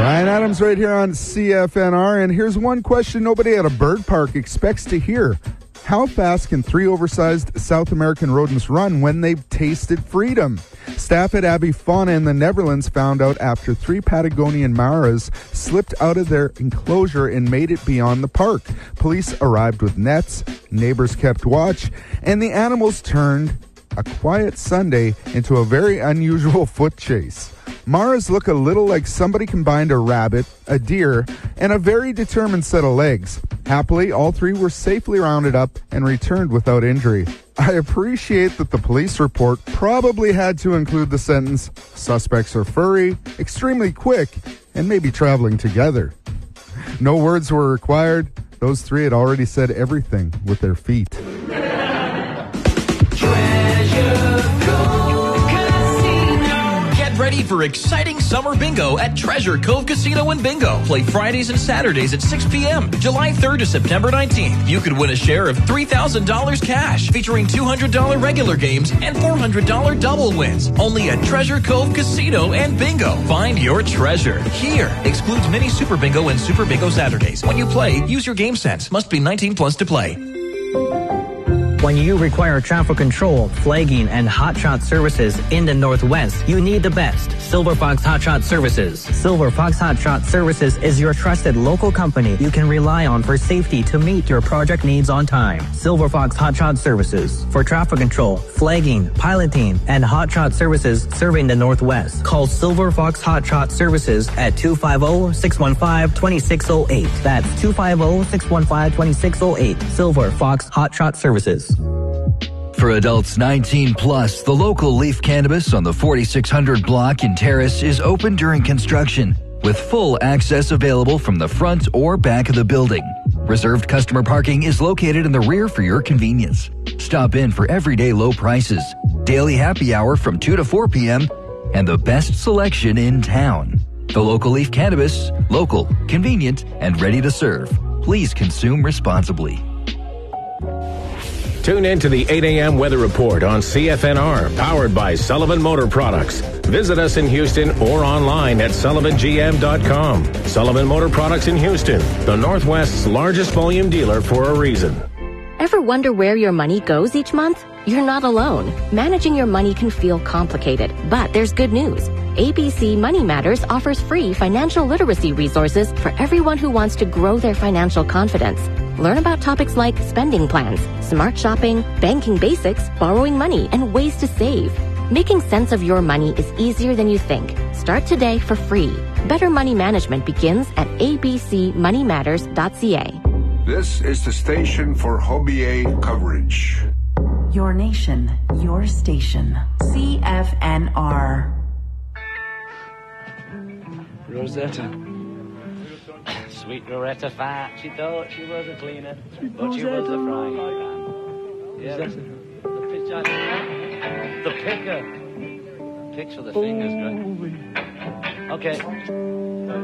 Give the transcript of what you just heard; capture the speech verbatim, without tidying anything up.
Ryan Adams right here on C F N R, and here's one question nobody at a bird park expects to hear. How fast can three oversized South American rodents run when they've tasted freedom? Staff at Abbey Fauna in the Netherlands found out after three Patagonian maras slipped out of their enclosure and made it beyond the park. Police arrived with nets, neighbors kept watch, and the animals turned a quiet Sunday into a very unusual foot chase. Maras look a little like somebody combined a rabbit, a deer, and a very determined set of legs. Happily, all three were safely rounded up and returned without injury. I appreciate that the police report probably had to include the sentence, suspects are furry, extremely quick, and maybe traveling together. No words were required. Those three had already said everything with their feet. Ready for exciting summer bingo at Treasure Cove Casino and Bingo. Play Fridays and Saturdays at six p.m. July third to September nineteenth. You could win a share of three thousand dollars cash, featuring two hundred dollars regular games and four hundred dollars double wins. Only at Treasure Cove Casino and Bingo. Find your treasure here. Excludes mini Super Bingo and Super Bingo Saturdays. When you play, use your game sense. Must be nineteen plus to play. When you require traffic control, flagging, and hotshot services in the Northwest, you need the best. Silver Fox Hotshot Services. Silver Fox Hotshot Services is your trusted local company you can rely on for safety to meet your project needs on time. Silver Fox Hotshot Services. For traffic control, flagging, piloting, and hotshot services serving the Northwest. Call Silver Fox Hotshot Services at two five zero, six one five, two six zero eight. That's two five zero, six one five, two six zero eight. Silver Fox Hotshot Services. For adults nineteen plus, the local Leaf Cannabis on the forty-six hundred block in Terrace is open during construction, with full access available from the front or back of the building. Reserved customer parking is located in the rear for your convenience. Stop in for everyday low prices, daily happy hour from two to four p.m., and the best selection in town. The local Leaf Cannabis, local, convenient, and ready to serve. Please consume responsibly. Tune in to the eight a.m. weather report on C F N R, powered by Sullivan Motor Products. Visit us in Houston or online at sullivan g m dot com. Sullivan Motor Products in Houston, the Northwest's largest volume dealer for a reason. Ever wonder where your money goes each month? You're not alone. Managing your money can feel complicated, but there's good news. A B C Money Matters offers free financial literacy resources for everyone who wants to grow their financial confidence. Learn about topics like spending plans, smart shopping, banking basics, borrowing money, and ways to save. Making sense of your money is easier than you think. Start today for free. Better money management begins at a b c money matters dot c a. This is the station for Hobie A coverage. Your nation, your station. C F N R. Rosetta. Sweet Rosetta fat. She thought she was a cleaner, but she was a frying pan. Yeah, the, the pitcher. The picker. Picks for the fingers, right? Okay.